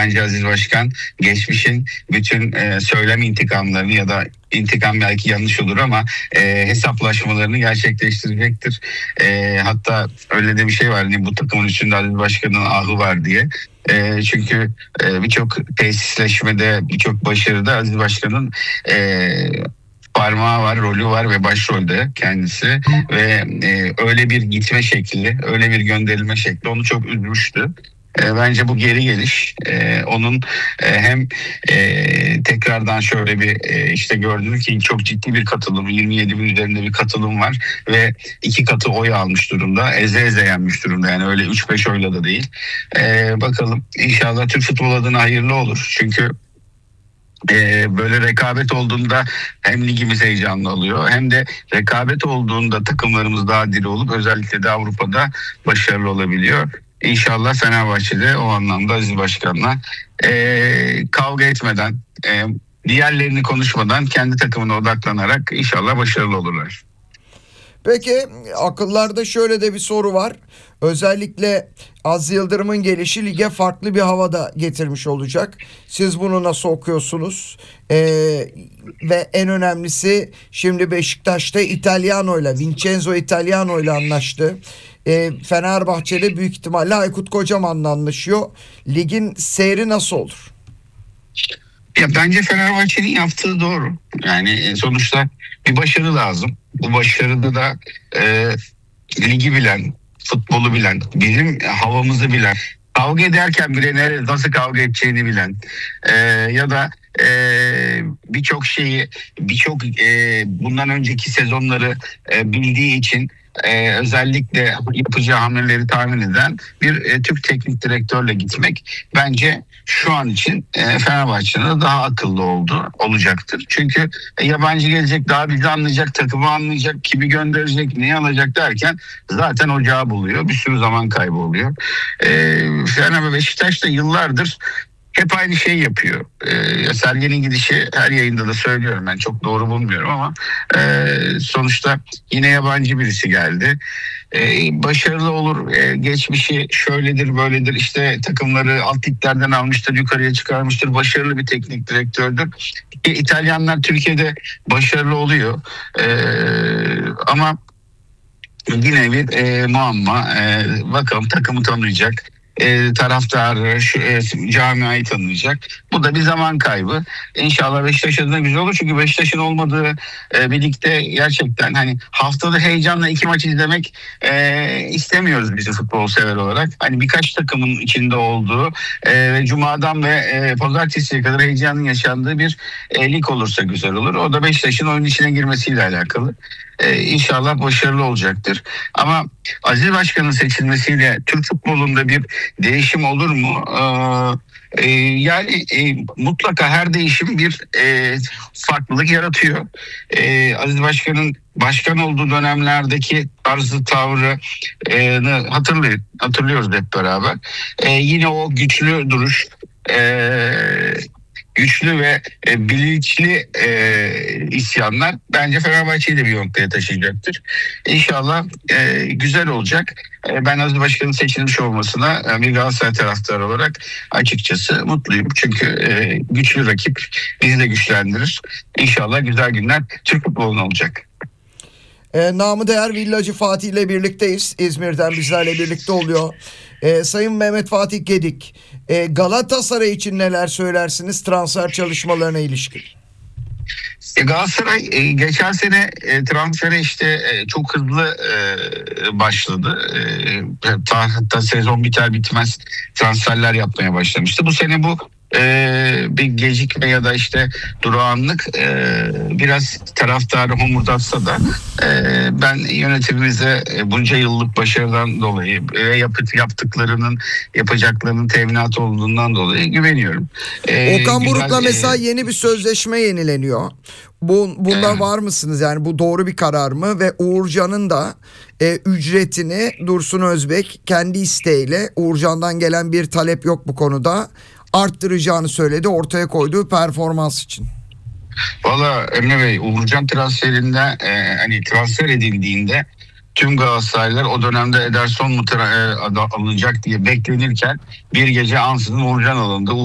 bence Aziz Başkan geçmişin bütün söylem intikamlarını ya da intikam belki yanlış olur ama hesaplaşmalarını gerçekleştirecektir. Hatta öyle de bir şey var, hani bu takımın üstünde Aziz Başkan'ın ahı var diye. Çünkü birçok tesisleşmede, birçok başarıda Aziz Başkan'ın parmağı var, rolü var ve başrolde kendisi ve öyle bir gitme şekli, öyle bir gönderilme şekli onu çok üzmüştü. Bence bu geri geliş onun hem tekrardan şöyle bir işte gördük ki çok ciddi bir katılım, 27 bin üzerinde bir katılım var ve 2 katı oy almış durumda, eze yenmiş durumda, yani öyle 3-5 oyla da değil. Bakalım, inşallah Türk futbol adına hayırlı olur, çünkü böyle rekabet olduğunda hem ligimiz heyecanlı oluyor hem de rekabet olduğunda takımlarımız daha diri olup özellikle de Avrupa'da başarılı olabiliyor. İnşallah Fenerbahçe'de o anlamda Aziz Başkan'la kavga etmeden, diğerlerini konuşmadan kendi takımına odaklanarak inşallah başarılı olurlar. Peki akıllarda şöyle de bir soru var. Özellikle Aziz Yıldırım'ın gelişi lige farklı bir havada getirmiş olacak. Siz bunu nasıl okuyorsunuz? Ve en önemlisi, şimdi Beşiktaş'ta Vincenzo Italiano'yla anlaştı. Fenerbahçe'de büyük ihtimalle Aykut Kocaman'la anlaşıyor. Ligin seyri nasıl olur? Ya bence Fenerbahçe'nin yaptığı doğru. Yani sonuçta bir başarı lazım. Bu başarıda da ligi bilen, futbolu bilen, bizim havamızı bilen, kavga ederken bile nasıl kavga edeceğini bilen ya da birçok bundan önceki sezonları bildiği için özellikle yapacağı hamleleri tahmin eden bir Türk teknik direktörle gitmek bence şu an için Fenerbahçe'nin daha akıllı olacaktır. Çünkü yabancı gelecek, daha bizi anlayacak, takımı anlayacak, kimi gönderecek, neyi alacak derken zaten ocağı buluyor. Bir sürü zaman kaybı oluyor. Fenerbahçe, Beşiktaş da yıllardır hep aynı şeyi yapıyor. Sergen'in gidişi, her yayında da söylüyorum, ben çok doğru bulmuyorum ama sonuçta yine yabancı birisi geldi. Başarılı olur, geçmişi şöyledir böyledir, işte takımları alt liglerden almıştır, yukarıya çıkarmıştır, başarılı bir teknik direktördür. İtalyanlar Türkiye'de başarılı oluyor ama yine bir muamma. Bakalım, takımı tanıyacak, taraftarı, camiayı tanıyacak. Bu da bir zaman kaybı. İnşallah Beşiktaş adına güzel olur. Çünkü Beşiktaş'ın olmadığı birlikte gerçekten hani haftada heyecanla 2 maç izlemek istemiyoruz biz futbol sever olarak. Hani birkaç takımın içinde olduğu Cuma'dan ve Pazartesi'ye kadar heyecanın yaşandığı bir lig olursa güzel olur. O da Beşiktaş'ın oyun içine girmesiyle alakalı. İnşallah başarılı olacaktır. Ama Aziz Başkan'ın seçilmesiyle Türk futbolunda bir değişim olur mu? Yani mutlaka her değişim bir farklılık yaratıyor. Aziz Başkan'ın başkan olduğu dönemlerdeki tarzı, tavrını hatırlıyoruz hep beraber. Yine o güçlü duruş, güçlü ve bilinçli isyanlar bence Fenerbahçe'yi de bir noktaya taşıyacaktır. İnşallah güzel olacak. Ben Aziz Başkan'ın seçilmiş olmasına bir Galatasaray taraftarı olarak açıkçası mutluyum. Çünkü güçlü rakip bizi de güçlendirir. İnşallah güzel günler Türk futboluna olacak. Namı değer Villacı Fatih ile birlikteyiz. İzmir'den bizlerle birlikte oluyor. Sayın Mehmet Fatih Gedik, Galatasaray için neler söylersiniz transfer çalışmalarına ilişkin? Galatasaray geçen sene transfere işte çok hızlı başladı. Hatta sezon biter bitmez transferler yapmaya başlamıştı. Bu sene bu bir gecikme ya da işte durağanlık biraz taraftarı homurdatsa da ben yönetimimize bunca yıllık başarıdan dolayı ve yapacaklarının teminatı olduğundan dolayı güveniyorum. Okan Buruk'la mesela yeni bir sözleşme yenileniyor. Bunda var mısınız? Yani bu doğru bir karar mı? Ve Uğurcan'ın da ücretini Dursun Özbek kendi isteğiyle, Uğurcan'dan gelen bir talep yok bu konuda, arttıracağını söyledi ortaya koyduğu performans için. Valla Emre Bey, Uğurcan transferinde hani transfer edildiğinde tüm Galatasaraylılar o dönemde Ederson mu alınacak diye beklenirken bir gece ansızın Uğurcan alındı.